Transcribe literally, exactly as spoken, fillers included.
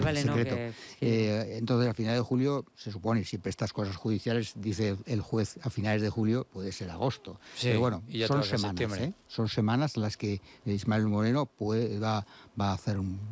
vale, vale, secreto. No, que, sí. eh, entonces, a finales de julio, se supone, siempre estas cosas judiciales, dice el juez, a finales de julio puede ser agosto. Sí, Pero bueno, y ya son te vas a semanas, septiembre. ¿eh? Son semanas en las que Ismael Moreno puede, va, va a hacer un